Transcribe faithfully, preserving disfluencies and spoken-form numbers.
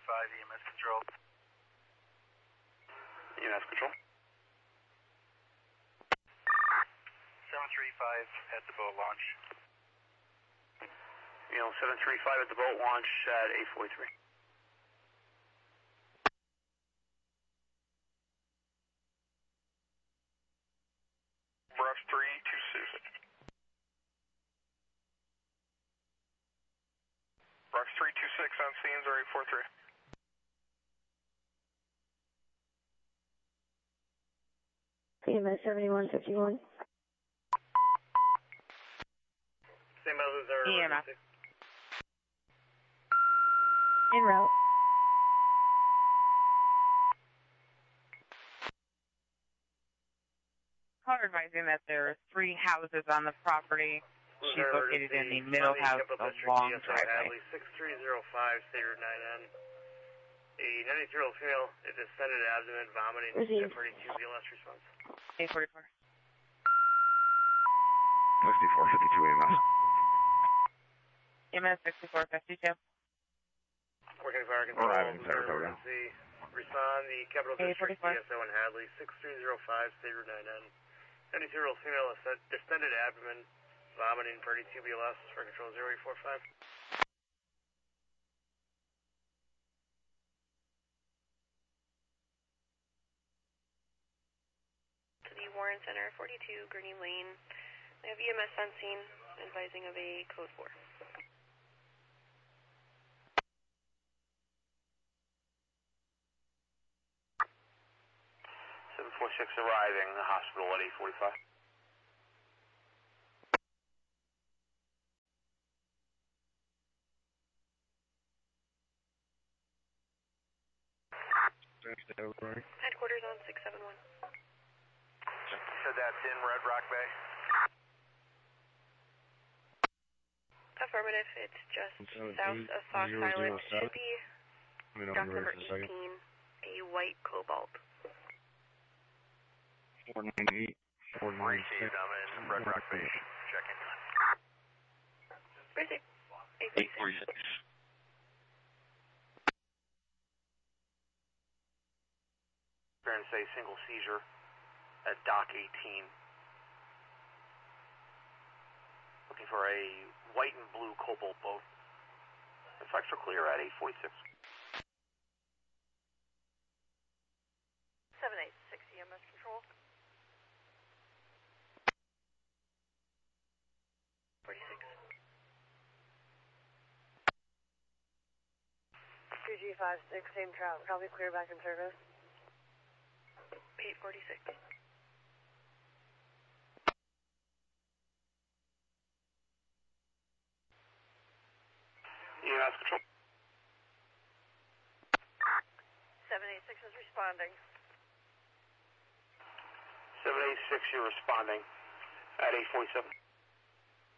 five, E M S control. E M S control. seven three five at the boat launch. You know, seven three five at the boat launch at eight forty-three. Brux three two six. Brux three two six on scenes or eight four three. E M S seventy-one fifty-one. Same as our E M S. En route. Caller advising that there are three houses on the property. She's located in the middle house of long driveway. six three zero five, State nine N. A ninety-three-year-old female, a distended abdomen, vomiting, Received. thirty-two B L S response. eight forty-four. sixty-four fifty-two E M S. E M S sixty-four fifty-two. Working fire control, emergency. Respond, the Capital District D S O in Hadley, six three zero five, State Route nine N. ninety-two-year-old female, distended abdomen, vomiting, thirty-two B L S, fire control zero eight four five. To the Warren Center, forty-two Gurney Lane. I have E M S on scene, advising of a code four. seven four six arriving, the hospital at eight forty-five. Headquarters on six seven one. Said that's in Red Rock Bay. Affirmative, it's just south of Fox Island. Should be dock number eighteen, a white Cobalt. four nine eight, four nine six. I'm in Red Rock Bay. Checking. Where's it? eight forty-six. Parents say single seizure at dock eighteen. Looking for a white and blue Cobalt boat. The flex are clear at eight forty-six. seven eight six E M S control. forty-six. two G five six, same trout. Probably clear back in service. eight forty-six. E M S control. seven eight six is responding. seven eight six, you're responding at eight forty-seven.